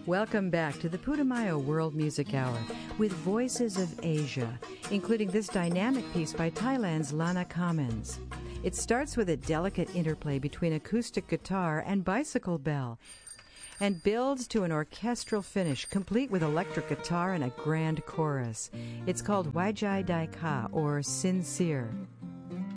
Welcome back to the Putumayo World Music Hour with Voices of Asia, including this dynamic piece by Thailand's Lana Kamens. It starts with a delicate interplay between acoustic guitar and bicycle bell and builds to an orchestral finish complete with electric guitar and a grand chorus. It's called Waijai Dai Ka, or Sincere.